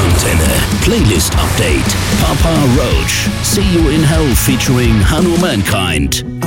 Antenne. Playlist Update. Papa Roach. See You in Hell featuring Hanumankind.